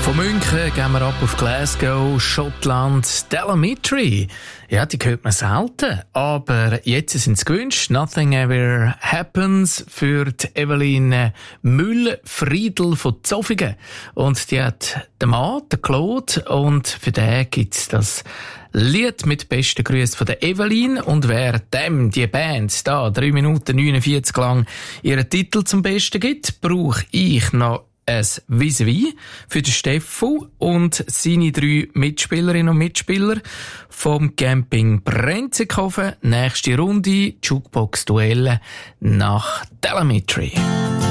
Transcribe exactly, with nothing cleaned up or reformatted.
Von München gehen wir ab auf Glasgow, Schottland, Telemetry. Ja, die hört man selten, aber jetzt sind sie gewünscht. Nothing Ever Happens für die Evelyn Müll-Friedl von Zofingen. Und die hat den Mann, den Claude, und für den gibt's das Lied mit besten Grüßen von der Evelyn. Und wer dem, die Band, da drei Minuten neunundvierzig lang ihren Titel zum Besten gibt, brauche ich noch ein Vis-à-vis für den Steffo und seine drei Mitspielerinnen und Mitspieler vom Camping Brenzikofen. Nächste Runde, Jukebox-Duelle nach Telemetry.